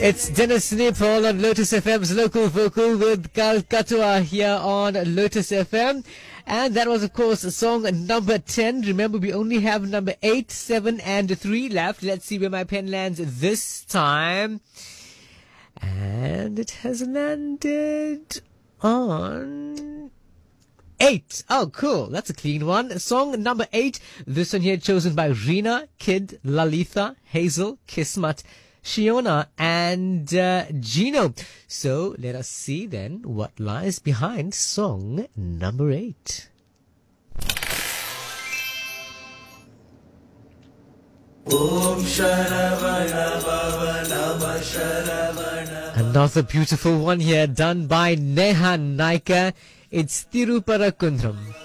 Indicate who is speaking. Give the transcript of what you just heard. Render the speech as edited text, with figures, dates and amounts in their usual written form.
Speaker 1: It's Dennis Nepal on Lotus FM's Local Vocal with Kalkatua here on Lotus FM. And that was, of course, song number 10. Remember, we only have number 8, 7, and 3 left. Let's see where my pen lands this time. And it has landed on 8. Oh, cool. That's a clean one. Song number 8. This one here chosen by Reena, Kid, Lalitha, Hazel, Kismat, Shiona, and Gino. So let us see then what lies behind song number 8. Another beautiful one here done by Neha Naika. It's Tiruparakundram.